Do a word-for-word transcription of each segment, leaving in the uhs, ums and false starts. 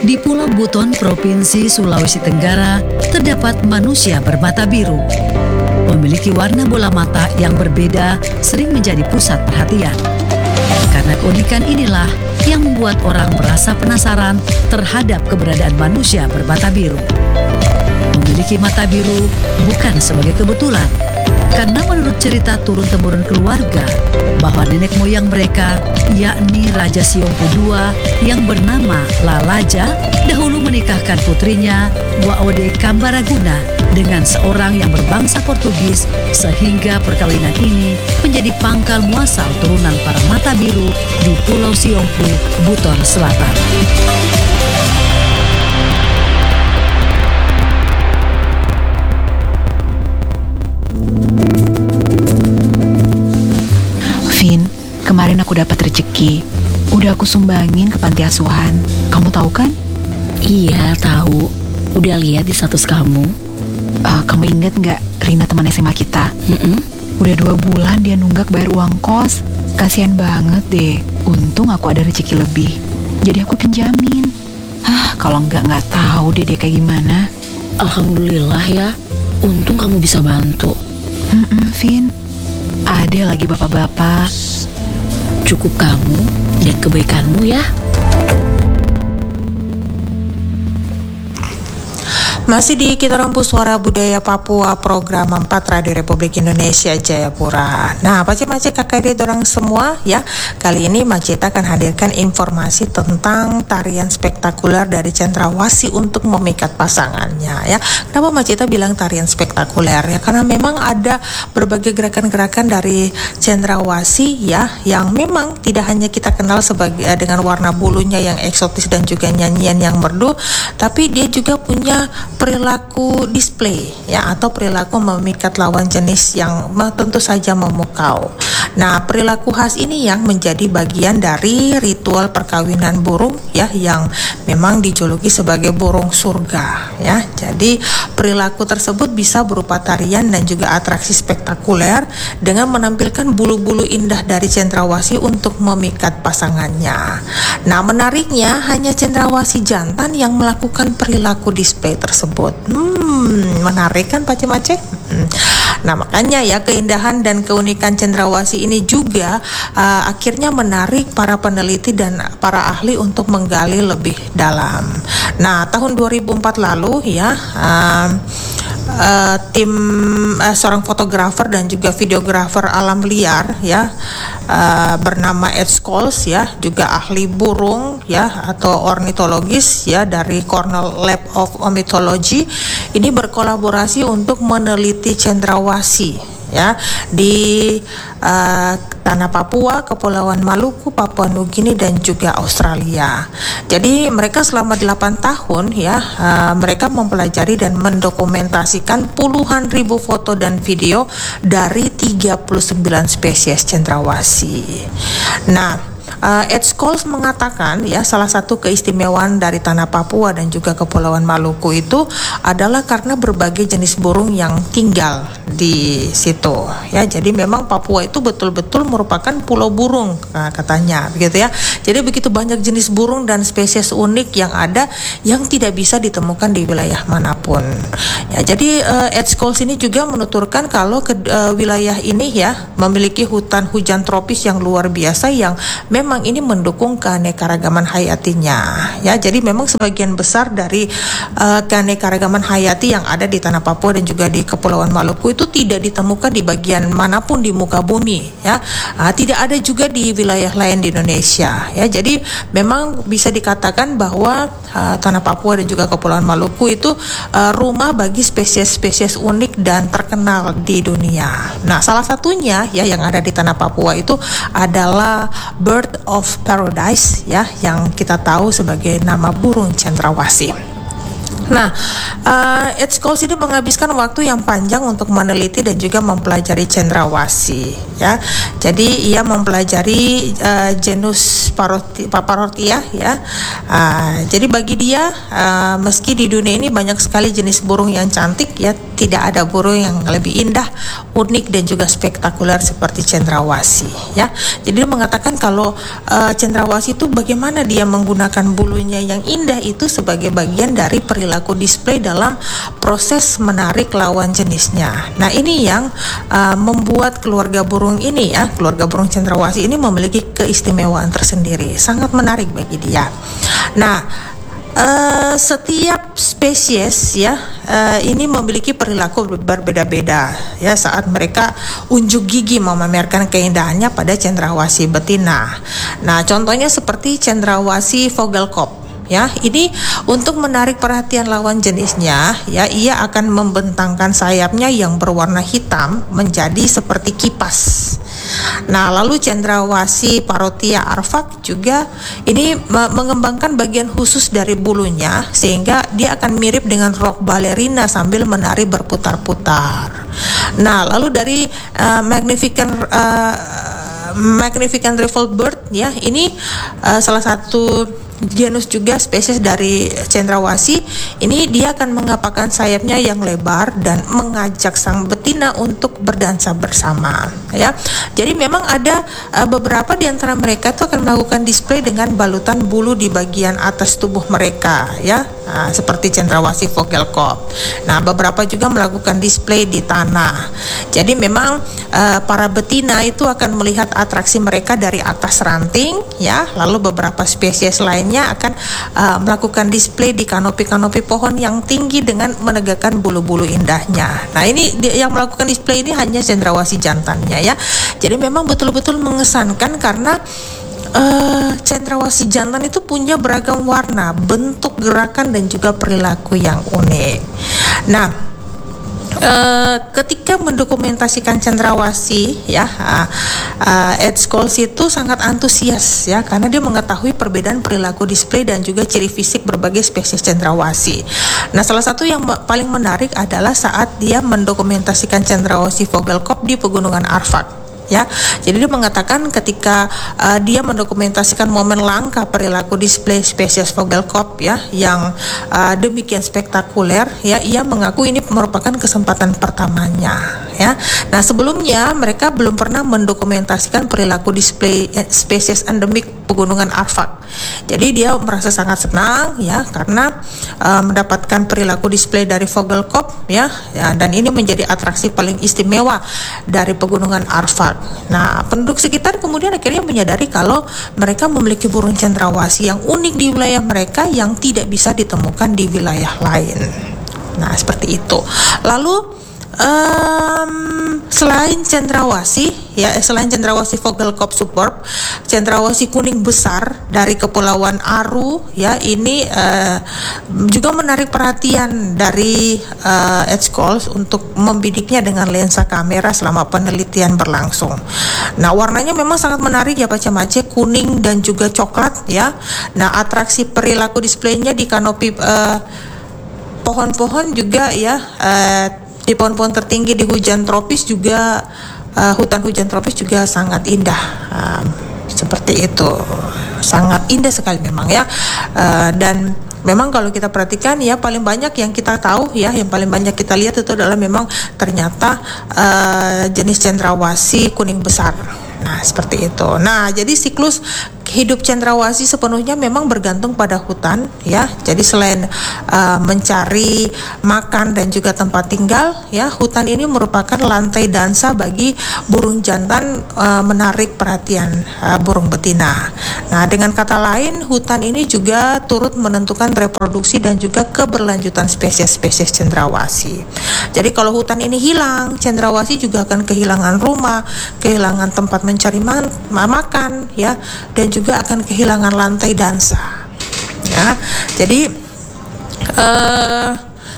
Di Pulau Buton, Provinsi Sulawesi Tenggara, terdapat manusia bermata biru. Memiliki warna bola mata yang berbeda sering menjadi pusat perhatian. Karena keunikan inilah yang membuat orang merasa penasaran terhadap keberadaan manusia bermata biru. Memiliki mata biru bukan sebagai kebetulan, karena menurut cerita turun-temurun keluarga bahwa nenek moyang mereka, yakni Raja Siompu kedua yang bernama Lalaja, dahulu menikahkan putrinya Waode Kambaraguna dengan seorang yang berbangsa Portugis, sehingga perkawinan ini menjadi pangkal muasal turunan para mata biru di Pulau Siompu, Buton Selatan. Kemarin aku dapat rezeki, udah aku sumbangin ke panti asuhan. Kamu tahu kan? Iya tahu, udah lihat di status kamu. Uh, kamu inget nggak Rina teman S M A kita? Mm-mm. Udah dua bulan dia nunggak bayar uang kos. Kasian banget deh. Untung aku ada rezeki lebih, jadi aku pinjamin. Ah, kalau nggak nggak tahu deh dia kayak gimana. Alhamdulillah ya, untung kamu bisa bantu. Mm-mm, Vin, ada lagi bapak-bapak. Cukup kamu dan kebaikanmu ya. Masih di Kita Rampu Suara Budaya Papua, program empat Radio Republik Indonesia Jayapura. Nah, Pace-pace kakak dia orang semua ya. Kali ini Maceta akan hadirkan informasi tentang tarian spektakuler dari Cendrawasih untuk memikat pasangannya ya. Kenapa Maceta bilang tarian spektakuler ya? Karena memang ada berbagai gerakan-gerakan dari Cendrawasih ya, yang memang tidak hanya kita kenal sebagai dengan warna bulunya yang eksotis dan juga nyanyian yang merdu, tapi dia juga punya perilaku display ya, atau perilaku memikat lawan jenis yang tentu saja memukau. Nah, perilaku khas ini yang menjadi bagian dari ritual perkawinan burung ya, yang memang dijuluki sebagai burung surga ya. Jadi perilaku tersebut bisa berupa tarian dan juga atraksi spektakuler dengan menampilkan bulu-bulu indah dari Cendrawasih untuk memikat pasangannya. Nah, menariknya hanya Cendrawasih jantan yang melakukan perilaku display tersebut. Hmm, menarik kan Pace-pace? Hmm. Nah, makanya ya keindahan dan keunikan Cendrawasih ini juga uh, akhirnya menarik para peneliti dan para ahli untuk menggali lebih dalam. Nah, tahun dua ribu empat lalu ya, uh, uh, tim uh, seorang fotografer dan juga videografer alam liar ya, uh, bernama Ed Scholes ya, juga ahli burung ya atau ornitologis ya dari Cornell Lab of Ornithology, ini berkolaborasi untuk meneliti Cendrawasih ya di uh, tanah Papua, Kepulauan Maluku, Papua Nugini dan juga Australia. Jadi mereka selama delapan tahun ya, uh, mereka mempelajari dan mendokumentasikan puluhan ribu foto dan video dari tiga puluh sembilan spesies Cendrawasih. Nah, Uh, Ed Scholes mengatakan ya, salah satu keistimewaan dari tanah Papua dan juga Kepulauan Maluku itu adalah karena berbagai jenis burung yang tinggal di situ ya. Jadi memang Papua itu betul-betul merupakan pulau burung, nah, katanya begitu ya. Jadi begitu banyak jenis burung dan spesies unik yang ada yang tidak bisa ditemukan di wilayah manapun ya. Jadi uh, Ed Scholes ini juga menuturkan kalau ke, uh, wilayah ini ya memiliki hutan hujan tropis yang luar biasa yang memang memang ini mendukung keanekaragaman hayatinya ya. Jadi memang sebagian besar dari uh, keanekaragaman hayati yang ada di tanah Papua dan juga di Kepulauan Maluku itu tidak ditemukan di bagian manapun di muka bumi ya. Uh, tidak ada juga di wilayah lain di Indonesia ya. Jadi memang bisa dikatakan bahwa uh, tanah Papua dan juga Kepulauan Maluku itu uh, rumah bagi spesies-spesies unik dan terkenal di dunia. Nah, salah satunya ya yang ada di tanah Papua itu adalah bird of paradise ya, yang kita tahu sebagai nama burung Cendrawasih. Nah, uh, Ed Scholes ini menghabiskan waktu yang panjang untuk meneliti dan juga mempelajari cendrawasih, ya. Jadi ia mempelajari uh, genus Paparotia, ya. Uh, jadi bagi dia, uh, meski di dunia ini banyak sekali jenis burung yang cantik, ya, tidak ada burung yang lebih indah, unik dan juga spektakuler seperti cendrawasih, ya. Jadi dia mengatakan kalau uh, cendrawasih itu bagaimana dia menggunakan bulunya yang indah itu sebagai bagian dari perilaku aku display dalam proses menarik lawan jenisnya. Nah, ini yang uh, membuat keluarga burung ini, ya, keluarga burung cendrawasih ini memiliki keistimewaan tersendiri, sangat menarik bagi dia. Nah, uh, setiap spesies, ya, uh, ini memiliki perilaku berbeda-beda, ya, saat mereka unjuk gigi memamerkan keindahannya pada cendrawasih betina. Nah, contohnya seperti cendrawasih Vogelkop. Ya, ini untuk menarik perhatian lawan jenisnya, ya, ia akan membentangkan sayapnya yang berwarna hitam menjadi seperti kipas. Nah, lalu cendrawasih Parotia arfak juga ini me- mengembangkan bagian khusus dari bulunya sehingga dia akan mirip dengan rok balerina sambil menari berputar-putar. Nah, lalu dari uh, Magnificent uh, Magnificent Ruffled Bird, ya, ini uh, salah satu genus juga spesies dari cendrawasih. Ini dia akan mengepakkan sayapnya yang lebar dan mengajak sang betina untuk berdansa bersama, ya. Jadi memang ada uh, beberapa di antara mereka itu akan melakukan display dengan balutan bulu di bagian atas tubuh mereka, ya. Nah, seperti cendrawasih Vogelkop. Nah, beberapa juga melakukan display di tanah. Jadi memang uh, para betina itu akan melihat atraksi mereka dari atas ranting, ya. Lalu beberapa spesies lain akan uh, melakukan display di kanopi-kanopi pohon yang tinggi dengan menegakkan bulu-bulu indahnya. Nah, ini di, yang melakukan display ini hanya cendrawasih jantannya, ya. Jadi memang betul-betul mengesankan karena uh, cendrawasih jantan itu punya beragam warna, bentuk, gerakan dan juga perilaku yang unik. Nah, Uh, ketika mendokumentasikan cendrawasih, ya, uh, uh, Ed Scholes itu sangat antusias, ya, karena dia mengetahui perbedaan perilaku display dan juga ciri fisik berbagai spesies cendrawasih. Nah, salah satu yang paling menarik adalah saat dia mendokumentasikan cendrawasih Vogelkop di pegunungan Arfak. Ya, jadi dia mengatakan ketika uh, dia mendokumentasikan momen langka perilaku display spesies Vogelkop, ya, yang uh, demikian spektakuler, ya, ia mengaku ini merupakan kesempatan pertamanya, ya. Nah, sebelumnya mereka belum pernah mendokumentasikan perilaku display spesies endemik pegunungan Arfak. Jadi dia merasa sangat senang, ya, karena uh, mendapatkan perilaku display dari Vogelkop, ya, ya, dan ini menjadi atraksi paling istimewa dari pegunungan Arfak. Nah, penduduk sekitar kemudian akhirnya menyadari kalau mereka memiliki burung cendrawasih yang unik di wilayah mereka yang tidak bisa ditemukan di wilayah lain. Nah, seperti itu. Lalu um, selain cendrawasih, ya, selain cendrawasih Vogelkop superb, cendrawasih kuning besar dari Kepulauan Aru, ya, ini uh, juga menarik perhatian dari uh, Ed Scholes untuk membidiknya dengan lensa kamera selama penelitian berlangsung. Nah, warnanya memang sangat menarik, ya, Pak Cemace, kuning dan juga coklat, ya. Nah, atraksi perilaku displaynya di kanopi uh, pohon-pohon juga, ya, uh, di pohon-pohon tertinggi di hujan tropis juga, uh, hutan hujan tropis juga sangat indah, uh, seperti itu, sangat indah sekali memang, ya. Uh, dan memang kalau kita perhatikan, ya, paling banyak yang kita tahu, ya, yang paling banyak kita lihat itu adalah memang ternyata uh, jenis cendrawasih kuning besar. Nah, seperti itu. Nah, jadi siklus hidup cendrawasih sepenuhnya memang bergantung pada hutan, ya. Jadi selain uh, mencari makan dan juga tempat tinggal, ya, hutan ini merupakan lantai dansa bagi burung jantan, uh, menarik perhatian uh, burung betina. Nah, dengan kata lain, hutan ini juga turut menentukan reproduksi dan juga keberlanjutan spesies-spesies cendrawasih. Jadi kalau hutan ini hilang, cendrawasih juga akan kehilangan rumah, kehilangan tempat mencari man- makan, ya, dan juga akan kehilangan lantai dansa, ya. Jadi uh,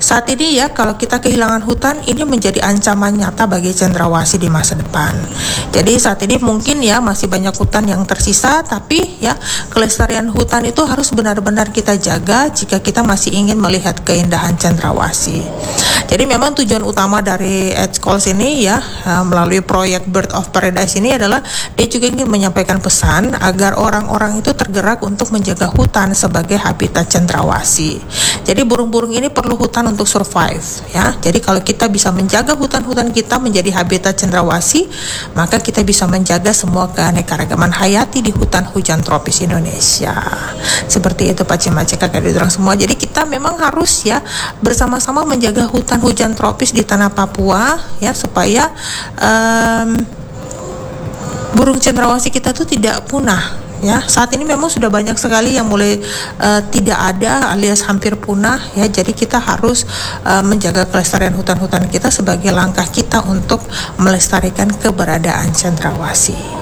saat ini ya kalau kita kehilangan hutan ini menjadi ancaman nyata bagi cendrawasih di masa depan. Jadi saat ini mungkin ya masih banyak hutan yang tersisa, tapi ya kelestarian hutan itu harus benar-benar kita jaga jika kita masih ingin melihat keindahan cendrawasih. Jadi memang tujuan utama dari Edschools ini ya melalui proyek Bird of Paradise ini adalah dia juga ingin menyampaikan pesan agar orang-orang itu tergerak untuk menjaga hutan sebagai habitat cendrawasih. Jadi burung-burung ini perlu hutan untuk survive ya. Jadi kalau kita bisa menjaga hutan-hutan kita menjadi habitat cendrawasih, maka kita bisa menjaga semua keanekaragaman hayati di hutan hujan tropis Indonesia. Seperti itu Pak Cimaci, kakak adik orang semua. Jadi kita memang harus ya bersama-sama menjaga hutan hujan tropis di tanah Papua ya, supaya um, burung cendrawasih kita tuh tidak punah. Ya, saat ini memang sudah banyak sekali yang mulai uh, tidak ada alias hampir punah ya. Jadi kita harus uh, menjaga kelestarian hutan-hutan kita sebagai langkah kita untuk melestarikan keberadaan cendrawasih.